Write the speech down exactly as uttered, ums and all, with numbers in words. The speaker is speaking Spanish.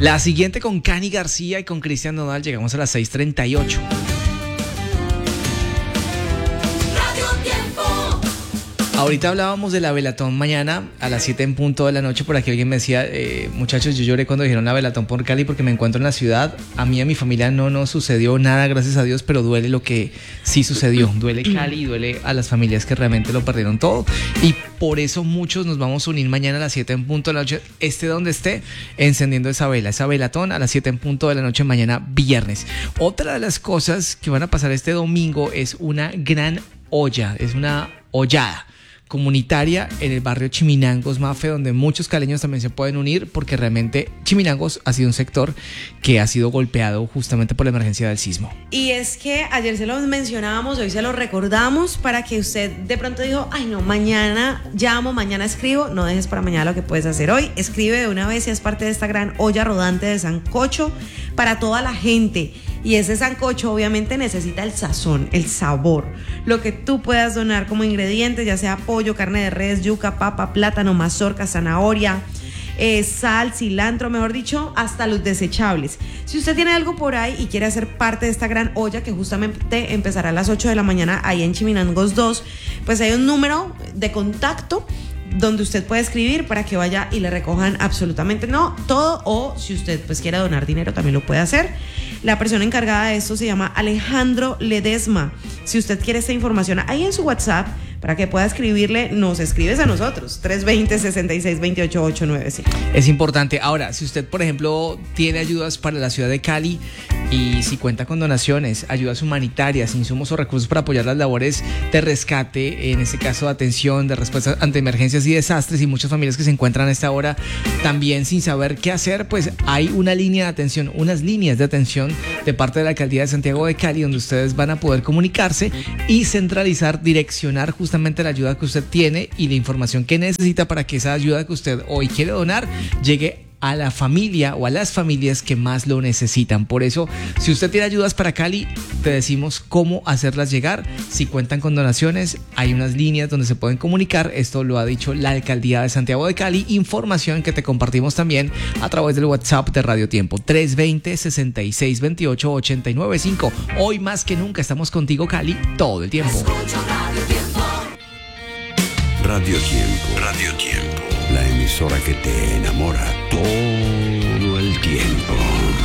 La siguiente con Cani García y con Cristian Nodal. Llegamos a las seis treinta y ocho. Ahorita hablábamos de la velatón mañana a las siete en punto de la noche. Por aquí alguien me decía, eh, muchachos, yo lloré cuando dijeron la velatón por Cali porque me encuentro en la ciudad. A mí y a mi familia no nos sucedió nada, gracias a Dios, pero duele lo que sí sucedió. Duele Cali y duele a las familias que realmente lo perdieron todo. Y por eso muchos nos vamos a unir mañana a las siete en punto de la noche, esté donde esté, encendiendo esa vela, esa velatón a las siete en punto de la noche mañana viernes. Otra de las cosas que van a pasar este domingo es una gran olla, es una hollada comunitaria en el barrio Chiminangos, Mafe, donde muchos caleños también se pueden unir, porque realmente Chiminangos ha sido un sector que ha sido golpeado justamente por la emergencia del sismo. Y es que ayer se los mencionábamos, hoy se los recordamos, para que usted de pronto dijo, ay no, mañana llamo, mañana escribo. No dejes para mañana lo que puedes hacer hoy, escribe de una vez y es parte de esta gran olla rodante de sancocho para toda la gente. Y ese sancocho obviamente necesita el sazón, el sabor, lo que tú puedas donar como ingredientes, ya sea pollo, carne de res, yuca, papa, plátano, mazorca, zanahoria, eh, sal, cilantro, mejor dicho, hasta los desechables. Si usted tiene algo por ahí y quiere hacer parte de esta gran olla que justamente empezará a las ocho de la mañana ahí en Chiminangos dos, pues hay un número de contacto donde usted puede escribir para que vaya y le recojan absolutamente no todo, o si usted pues quiere donar dinero también lo puede hacer. La persona encargada de esto se llama Alejandro Ledesma. Si usted quiere esta información ahí en su WhatsApp para que pueda escribirle, nos escribes a nosotros, tres dos cero, seis seis dos ocho, ocho nueve cinco. Es importante. Ahora, si usted, por ejemplo, tiene ayudas para la ciudad de Cali y si cuenta con donaciones, ayudas humanitarias, insumos o recursos para apoyar las labores de rescate, en este caso de atención, de respuesta ante emergencias y desastres, y muchas familias que se encuentran a esta hora también sin saber qué hacer, pues hay una línea de atención, unas líneas de atención de parte de la Alcaldía de Santiago de Cali, donde ustedes van a poder comunicarse y centralizar, direccionar justamente la ayuda que usted tiene y la información que necesita para que esa ayuda que usted hoy quiere donar llegue a la familia o a las familias que más lo necesitan. Por eso, si usted tiene ayudas para Cali, te decimos cómo hacerlas llegar. Si cuentan con donaciones, hay unas líneas donde se pueden comunicar. Esto lo ha dicho la Alcaldía de Santiago de Cali. Información que te compartimos también a través del WhatsApp de Radio Tiempo, tres dos cero, seis seis dos ocho, ocho nueve cinco. Hoy más que nunca estamos contigo, Cali, todo el tiempo. Radio Tiempo, Radio Tiempo, la emisora que te enamora todo el tiempo.